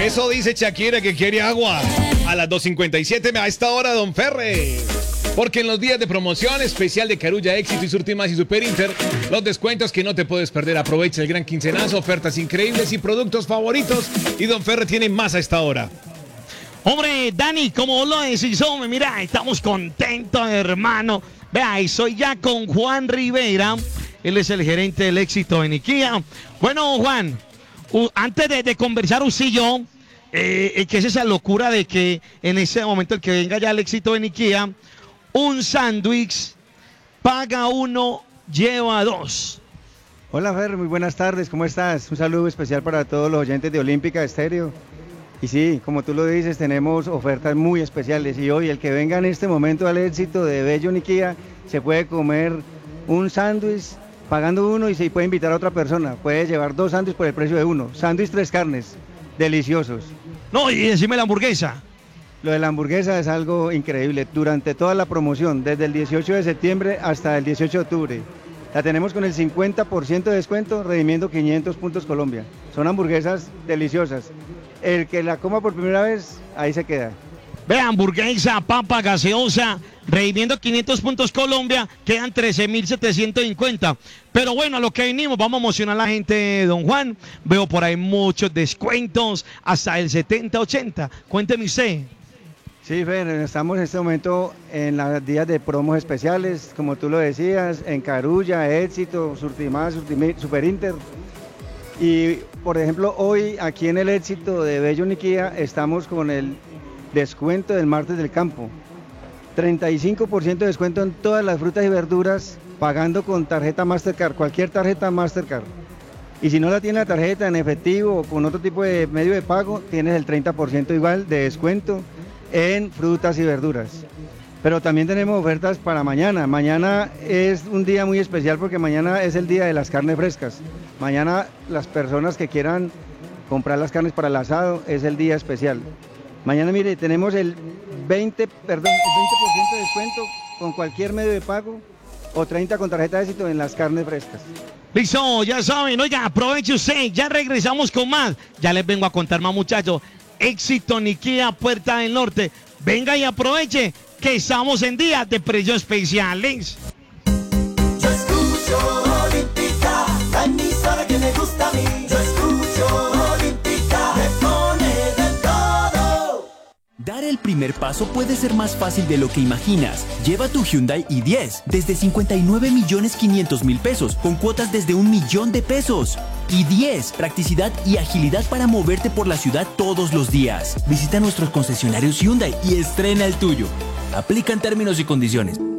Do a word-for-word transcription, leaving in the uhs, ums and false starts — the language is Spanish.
Eso dice Shakira que quiere agua. A las dos cincuenta y siete a esta hora, Don Ferre. Porque en los días de promoción especial de Carulla, Éxito y Surtimax y Super Inter, los descuentos que no te puedes perder. Aprovecha el gran quincenazo, ofertas increíbles y productos favoritos. Y Don Ferre tiene más a esta hora. Hombre, Dani, como lo decís, hombre, mira, estamos contentos, hermano. Vea, y soy ya con Juan Rivera. Él es el gerente del Éxito en IKEA. Bueno, Juan, uh, antes de, de conversar usted y yo, eh, que es esa locura de que en ese momento el que venga ya al Éxito en IKEA, un sándwich paga uno, lleva dos. Hola Fer, muy buenas tardes, ¿cómo estás? Un saludo especial para todos los oyentes de Olímpica Estéreo. Y sí, como tú lo dices, tenemos ofertas muy especiales y hoy el que venga en este momento al Éxito de Bello IKEA se puede comer un sándwich pagando uno y se puede invitar a otra persona. Puede llevar dos sándwiches por el precio de uno. Sándwich tres carnes, deliciosos. No, y encima la hamburguesa. Lo de la hamburguesa es algo increíble. Durante toda la promoción, desde el dieciocho de septiembre hasta el dieciocho de octubre, la tenemos con el cincuenta por ciento de descuento, redimiendo quinientos puntos Colombia. Son hamburguesas deliciosas. El que la coma por primera vez, ahí se queda. Vea, hamburguesa, papa, gaseosa, redimiendo quinientos puntos Colombia, quedan trece mil setecientos cincuenta. Pero bueno, a lo que venimos, vamos a emocionar a la gente, don Juan. Veo por ahí muchos descuentos, hasta el setenta, ochenta. Cuénteme usted. Sí, Fer, estamos en este momento en los días de promos especiales, como tú lo decías, en Carulla, Éxito, Surtimax, Super Inter. Y, por ejemplo, hoy aquí en el Éxito de Bello IKEA estamos con el descuento del martes del campo. treinta y cinco por ciento de descuento en todas las frutas y verduras, pagando con tarjeta Mastercard, cualquier tarjeta Mastercard. Y si no la tiene la tarjeta en efectivo o con otro tipo de medio de pago, tienes el treinta por ciento igual de descuento en frutas y verduras. Pero también tenemos ofertas para mañana. Mañana es un día muy especial porque mañana es el día de las carnes frescas. Mañana las personas que quieran comprar las carnes para el asado es el día especial. Mañana, mire, tenemos el veinte, perdón, el veinte por ciento de descuento con cualquier medio de pago o treinta con tarjeta de Éxito en las carnes frescas. Listo, ya saben, oiga, aproveche usted, ya regresamos con más. Ya les vengo a contar más, muchachos. Éxito en IKEA, Puerta del Norte. Venga y aproveche que estamos en días de precios especiales. Yo escucho Olímpica, la emisora que me gusta a mí. Yo escucho Olímpica, me pone de todo. Dar el primer paso puede ser más fácil de lo que imaginas. Lleva tu Hyundai i diez desde cincuenta y nueve millones quinientos mil pesos, con cuotas desde un millón de pesos. i diez, practicidad y agilidad para moverte por la ciudad todos los días. Visita nuestros concesionarios Hyundai y estrena el tuyo. Aplican términos y condiciones.